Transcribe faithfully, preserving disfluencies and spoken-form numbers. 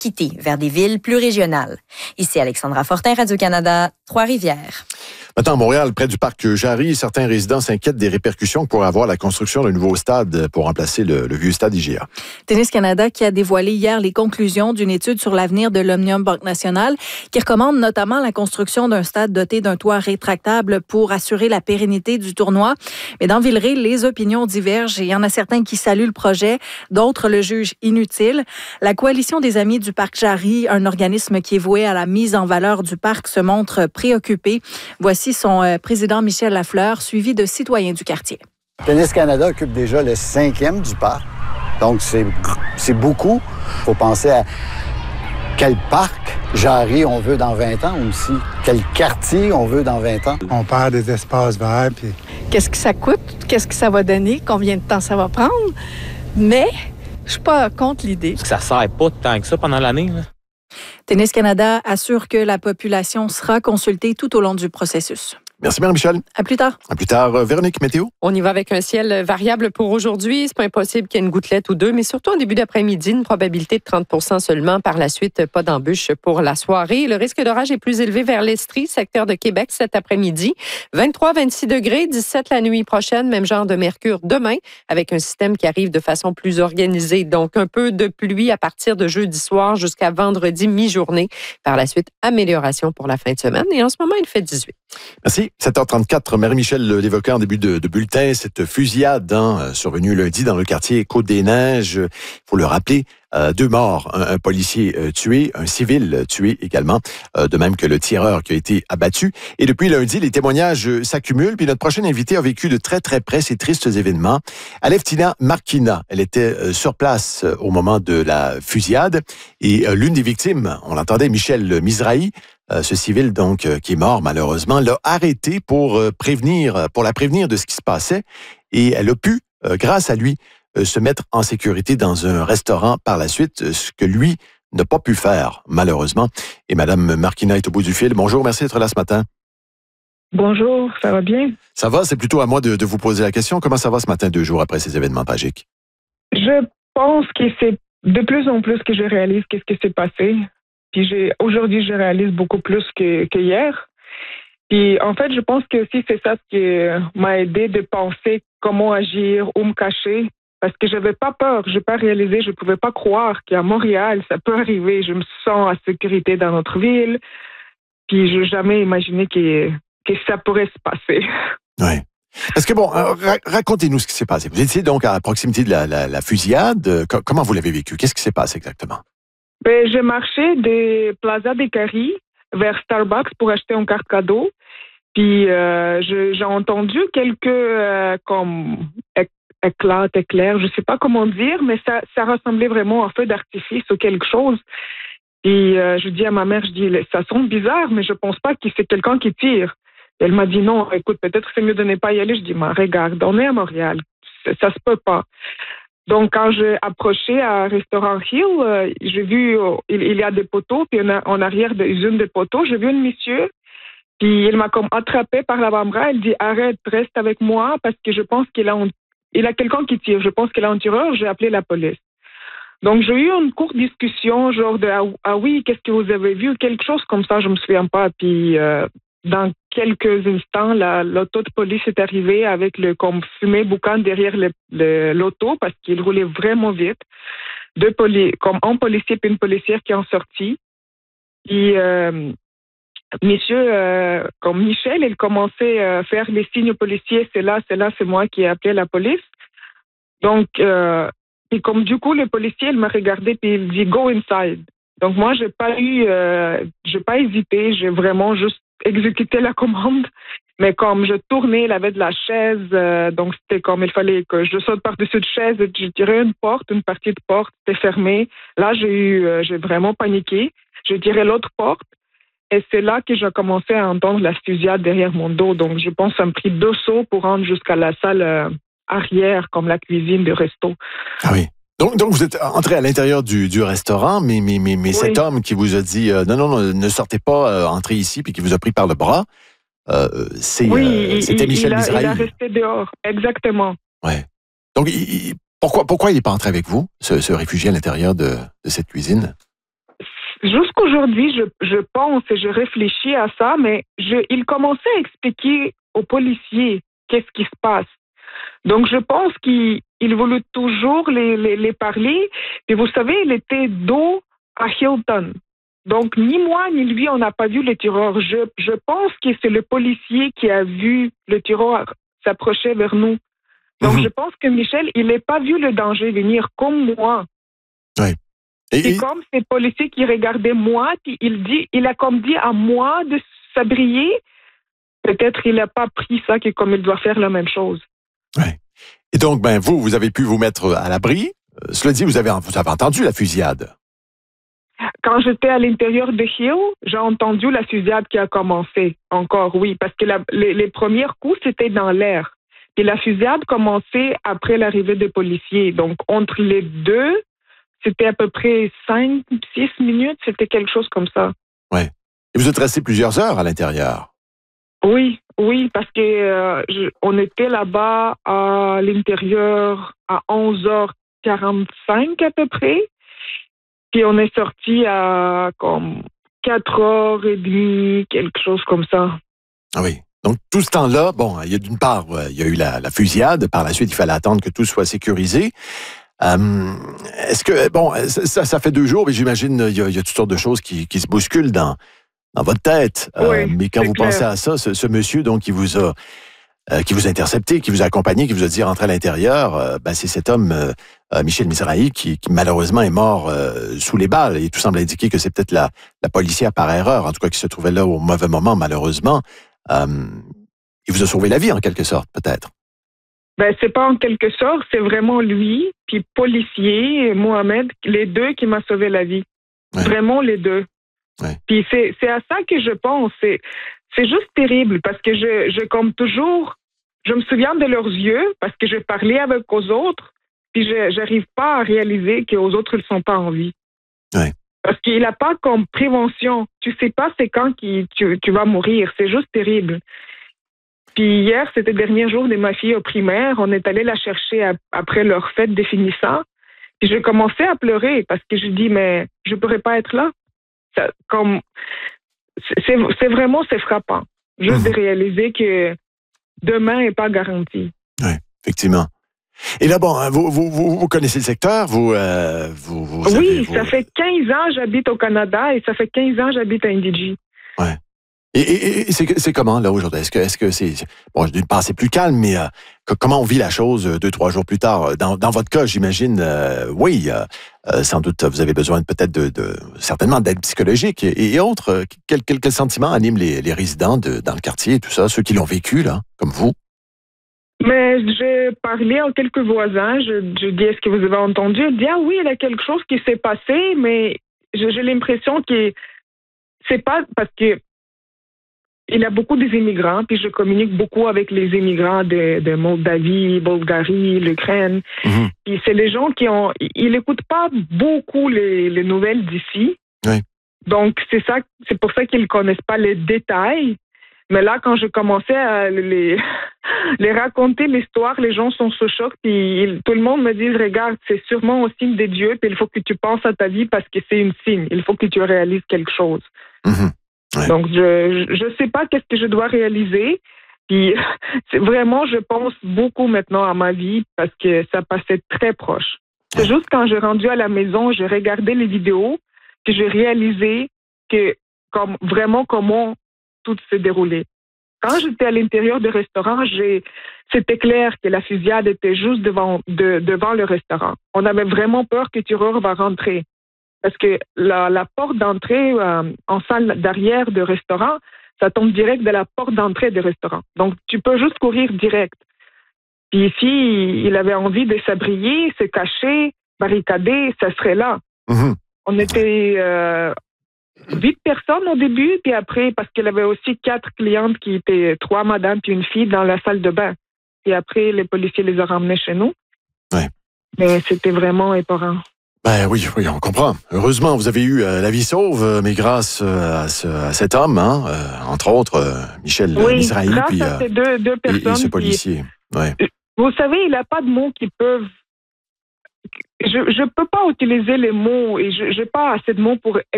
quitter vers des villes plus régionales. Ici Alexandra Fortin, Radio-Canada, Trois-Rivières. Maintenant, à Montréal, près du parc Jarry, certains résidents s'inquiètent des répercussions que pourrait avoir la construction d'un nouveau stade pour remplacer le, le vieux stade I G A. Tennis Canada qui a dévoilé hier les conclusions d'une étude sur l'avenir de l'Omnium Banque Nationale qui recommande notamment la construction d'un stade doté d'un toit rétractable pour assurer la pérennité du tournoi. Mais dans Villeray, les opinions divergent et il y en a certains qui saluent le projet, d'autres le jugent inutile. La Coalition des Amis du parc Jarry, un organisme qui est voué à la mise en valeur du parc, se montre préoccupé. Voici son euh, président Michel Lafleur, suivi de citoyens du quartier. Tennis Canada occupe déjà le cinquième du parc, donc c'est, c'est beaucoup. Il faut penser à quel parc Jarry on veut dans vingt ans aussi, quel quartier on veut dans vingt ans. On perd des espaces verts. Puis... Qu'est-ce que ça coûte? Qu'est-ce que ça va donner? Combien de temps ça va prendre? Mais je suis pas contre l'idée. Ça sert pas tant que ça pendant l'année, là. Tennis Canada assure que la population sera consultée tout au long du processus. Merci, Marie-Michel. À plus tard. À plus tard. Véronique, météo? On y va avec un ciel variable pour aujourd'hui. C'est pas impossible qu'il y ait une gouttelette ou deux, mais surtout en début d'après-midi, une probabilité de trente pour cent seulement. Par la suite, pas d'embûche pour la soirée. Le risque d'orage est plus élevé vers l'Estrie, secteur de Québec cet après-midi. vingt-trois à vingt-six degrés, dix-sept la nuit prochaine, même genre de mercure demain, avec un système qui arrive de façon plus organisée. Donc, un peu de pluie à partir de jeudi soir jusqu'à vendredi mi-journée. Par la suite, amélioration pour la fin de semaine. Et en ce moment, il fait dix-huit. Merci. sept heures trente-quatre, Marie-Michel l'évoquait en début de, de bulletin, cette fusillade hein, survenue lundi dans le quartier Côte-des-Neiges. Il faut le rappeler, euh, deux morts, un, un policier euh, tué, un civil euh, tué également, euh, de même que le tireur qui a été abattu. Et depuis lundi, les témoignages euh, s'accumulent. Puis notre prochaine invitée a vécu de très très près ces tristes événements. Aleftina Markina, elle était euh, sur place euh, au moment de la fusillade. Et euh, l'une des victimes, on l'entendait, Michel Mizrahi, Euh, ce civil, donc, euh, qui est mort, malheureusement, l'a arrêté pour euh, prévenir, pour la prévenir de ce qui se passait. Et elle a pu, euh, grâce à lui, euh, se mettre en sécurité dans un restaurant par la suite, euh, ce que lui n'a pas pu faire, malheureusement. Et Mme Markina est au bout du fil. Bonjour, merci d'être là ce matin. Bonjour, ça va bien? Ça va, c'est plutôt à moi de, de vous poser la question. Comment ça va ce matin, deux jours après ces événements tragiques? Je pense que c'est de plus en plus que je réalise qu'est-ce qui s'est passé. Puis j'ai, aujourd'hui, je réalise beaucoup plus que, que hier. Puis en fait, je pense que aussi c'est ça qui m'a aidé de penser comment agir, où me cacher. Parce que j'avais pas peur, je n'ai pas réalisé, je ne pouvais pas croire qu'à Montréal, ça peut arriver. Je me sens en sécurité dans notre ville. Puis je n'ai jamais imaginé que, que ça pourrait se passer. Oui. Parce que bon, ra- racontez-nous ce qui s'est passé. Vous étiez donc à proximité de la, la, la fusillade. Co- comment vous l'avez vécu? Qu'est-ce qui s'est passé exactement? Ben, j'ai marché de Plaza des Caries vers Starbucks pour acheter une carte cadeau. Puis euh, je, j'ai entendu quelques euh, comme éclats, éclairs, je sais pas comment dire, mais ça, ça ressemblait vraiment à un feu d'artifice ou quelque chose. Et euh, je dis à ma mère, je dis, ça sonne bizarre, mais je pense pas que c'est quelqu'un qui tire. Et elle m'a dit non, écoute, peut-être c'est mieux de ne pas y aller. Je dis, mais regarde, on est à Montréal, ça, ça se peut pas. Donc, quand j'ai approché à Restaurant Hill, euh, j'ai vu, euh, il, il y a des poteaux, puis en, en arrière de une des poteaux, j'ai vu un monsieur, puis il m'a comme attrapé par l'avant-bras, il dit, arrête, reste avec moi, parce que je pense qu'il a, un, il a quelqu'un qui tire, je pense qu'il a un tireur, j'ai appelé la police. Donc, j'ai eu une courte discussion, genre de, ah, ah oui, qu'est-ce que vous avez vu, quelque chose comme ça, je me souviens pas, puis euh, dans quelques instants, la, l'auto de police est arrivée avec le comme fumée boucan derrière le, le, l'auto parce qu'il roulait vraiment vite. Deux poli- comme un policier et une policière qui ont sorti. Et euh, monsieur, euh, comme Michel, il commençait à faire les signes aux policiers, c'est là, c'est là, c'est moi qui ai appelé la police. Donc, euh, et comme du coup, le policier, il m'a regardé et il dit « Go inside ». Donc moi, j'ai pas eu, euh, j'ai pas hésité, j'ai vraiment juste exécuté la commande. Mais comme je tournais, il avait de la chaise, euh, donc c'était comme il fallait que je saute par-dessus de chaise et je tirais une porte, une partie de porte était fermée. Là, j'ai eu, euh, j'ai vraiment paniqué. J'ai tiré l'autre porte et c'est là que j'ai commencé à entendre la fusillade derrière mon dos. Donc je pense que ça me prit deux sauts pour rendre jusqu'à la salle euh, arrière, comme la cuisine du resto. Ah oui. Donc, donc vous êtes entré à l'intérieur du, du restaurant, mais, mais, mais, mais oui. Cet homme qui vous a dit euh, non, non, non, ne sortez pas, euh, entrez ici, puis qui vous a pris par le bras, euh, c'est, oui, euh, c'était il, Michel il a, Mizrahi. Il a resté dehors, exactement. Ouais. Donc, il, il, pourquoi, pourquoi il n'est pas entré avec vous, ce, ce réfugié à l'intérieur de, de cette cuisine? jusqu'aujourd'hui, je, je pense et je réfléchis à ça, mais je, il commençait à expliquer aux policiers qu'est-ce qui se passe. Donc, je pense qu'il il voulait toujours les, les, les parler. Et vous savez, il était dos à Hilton. Donc, ni moi ni lui, on n'a pas vu le tireur. Je, je pense que c'est le policier qui a vu le tireur s'approcher vers nous. Donc, mmh. je pense que Michel, il n'a pas vu le danger venir comme moi. Oui. Et, c'est et... comme ces policiers qui regardaient moi, puis il, dit, il a comme dit à moi de s'abrier. Peut-être il n'a pas pris ça, que comme il doit faire la même chose. Oui. Et donc, ben, vous, vous avez pu vous mettre à l'abri. Euh, cela dit, vous avez, vous avez entendu la fusillade. Quand j'étais à l'intérieur de Hill, j'ai entendu la fusillade qui a commencé. Encore, oui, parce que la, les, les premiers coups, c'était dans l'air. Et la fusillade commençait après l'arrivée des policiers. Donc, entre les deux, c'était à peu près cinq, six minutes. C'était quelque chose comme ça. Oui. Et vous êtes resté plusieurs heures à l'intérieur. Oui, oui, parce que euh, je, on était là-bas à l'intérieur à onze heures quarante-cinq à peu près. Puis on est sorti à comme quatre heures trente, quelque chose comme ça. Ah oui. Donc, tout ce temps-là, bon, il y a d'une part, il y a eu la, la fusillade. Par la suite, il fallait attendre que tout soit sécurisé. Euh, est-ce que, bon, ça, ça fait deux jours, mais j'imagine il y a, il y a toutes sortes de choses qui, qui se bousculent dans, dans votre tête. Oui, euh, mais quand vous clair. pensez à ça, ce, ce monsieur, donc, qui vous a, euh, qui vous a intercepté, qui vous a accompagné, qui vous a dit rentrer à l'intérieur, euh, ben, c'est cet homme, euh, Michel Mizrahi, qui, qui malheureusement est mort euh, sous les balles. Et tout semble indiquer que c'est peut-être la, la policière par erreur, en tout cas, qui se trouvait là au mauvais moment, malheureusement. Euh, il vous a sauvé la vie, en quelque sorte, peut-être. Ben, c'est pas en quelque sorte, c'est vraiment lui, puis policier, et Mohamed, les deux qui m'ont sauvé la vie. Ouais. Vraiment les deux. Ouais. Puis c'est, c'est à ça que je pense. C'est, c'est juste terrible, parce que je, je, comme toujours, je me souviens de leurs yeux, parce que je parlais avec aux autres, puis je j'arrive pas à réaliser qu'aux autres, ils sont pas en vie. Ouais. Parce qu'il n'a pas comme prévention. Tu sais pas c'est quand qui, tu, tu vas mourir. C'est juste terrible. Puis hier, c'était le dernier jour de ma fille au primaire. On est allé la chercher à, après leur fête des finissants. Puis j'ai commencé à pleurer parce que je dis, mais je pourrais pas être là. Ça, comme, c'est, c'est vraiment, c'est frappant. Juste mmh. de réaliser que demain n'est pas garanti. Oui, effectivement. Et là, bon, vous, vous, vous, vous connaissez le secteur, vous... Euh, vous, vous oui, avez, vous... ça fait quinze ans que j'habite au Canada et ça fait quinze ans que j'habite à Indigee. Oui. Et, et, et c'est, c'est comment, là, aujourd'hui? Est-ce que, est-ce que c'est... Bon, d'une part, c'est plus calme, mais euh, que, comment on vit la chose euh, deux, trois jours plus tard? Dans, dans votre cas, j'imagine, euh, oui, euh, euh, sans doute, vous avez besoin peut-être de... de certainement d'aide psychologique et, et autres. Quel, quel, quel sentiment anime les, les résidents de, dans le quartier et tout ça, ceux qui l'ont vécu, là, comme vous? Mais j'ai parlé à quelques voisins, je, je dis, est-ce que vous avez entendu? Je dis, ah oui, il y a quelque chose qui s'est passé, mais j'ai, j'ai l'impression que c'est pas parce que il y a beaucoup d'immigrants, puis je communique beaucoup avec les immigrants de, de Moldavie, Bulgarie, l'Ukraine. Mm-hmm. Puis c'est les gens qui ont... Ils n'écoutent pas beaucoup les, les nouvelles d'ici. Oui. Donc c'est ça, c'est pour ça qu'ils ne connaissent pas les détails. Mais là, quand je commençais à les, les raconter l'histoire, les gens sont sous choc. Puis ils, tout le monde me dit, regarde, c'est sûrement un signe de Dieu, puis il faut que tu penses à ta vie parce que c'est un signe. Il faut que tu réalises quelque chose. Mm-hmm. Ouais. Donc, je je sais pas qu'est-ce que je dois réaliser. Puis, c'est vraiment, je pense beaucoup maintenant à ma vie parce que ça passait très proche. C'est juste quand j'ai rendu à la maison, j'ai regardé les vidéos, que j'ai réalisé que, comme, vraiment comment tout s'est déroulé. Quand j'étais à l'intérieur du restaurant, j'ai, c'était clair que la fusillade était juste devant, de, devant le restaurant. On avait vraiment peur que le tireur va rentrer. Parce que la, la porte d'entrée euh, en salle d'arrière de restaurant, ça tombe direct de la porte d'entrée du restaurant. Donc, tu peux juste courir direct. Puis ici, il avait envie de s'abrier, se cacher, barricader, ça serait là. Mm-hmm. On était euh, huit personnes au début, puis après, parce qu'il y avait aussi quatre clientes qui étaient trois madames puis une fille dans la salle de bain. Et après, les policiers les ont ramenés chez nous. Ouais. Mais c'était vraiment épeurant. Ben oui, oui, on comprend. Heureusement, vous avez eu euh, la vie sauve, euh, mais grâce euh, à, ce, à cet homme, hein, euh, entre autres, euh, Michel oui, Mizrahi, grâce puis à euh, ces deux, deux personnes, et, et ce policier. Puis, ouais. Vous savez, il n'y a pas de mots qui peuvent... Je ne peux pas utiliser les mots et je n'ai pas assez de mots pour